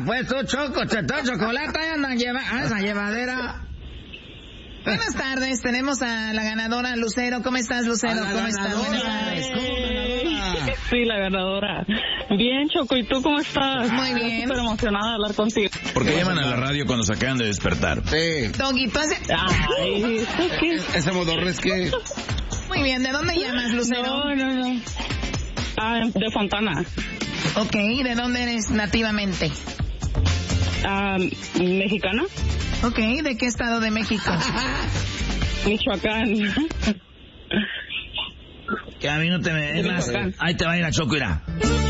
pues tú, Choco, chocolate, andan esa llevadera. Buenas tardes, tenemos a la ganadora Lucero. ¿Cómo estás, Lucero? ¿Cómo estás? Buenas tardes. Sí, la ganadora. Bien, Choco, ¿y tú cómo estás? Muy bien. Súper emocionada de hablar contigo. Porque llaman a la radio cuando se acaban de despertar. Sí. Doggy, tú haces... Ay, ¿qué? Ese modorro es que... Muy bien, ¿de dónde llamas, Lucero? No. De Fontana. Ok, ¿de dónde eres nativamente? ¿Mexicana? Ok, ¿de qué estado de México? Michoacán. Que a mí no te me... Ahí te va a ir a Choco, irá.